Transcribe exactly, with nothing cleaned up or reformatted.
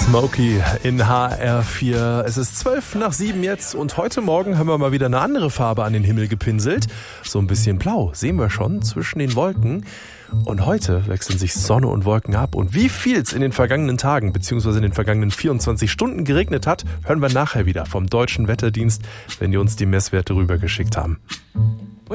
Smokey in H R vier. Es ist zwölf nach sieben jetzt und heute Morgen haben wir mal wieder eine andere Farbe an den Himmel gepinselt. So ein bisschen blau sehen wir schon zwischen den Wolken. Und heute wechseln sich Sonne und Wolken ab. Und wie viel es in den vergangenen Tagen bzw. in den vergangenen vierundzwanzig Stunden geregnet hat, hören wir nachher wieder vom Deutschen Wetterdienst, wenn die uns die Messwerte rübergeschickt haben.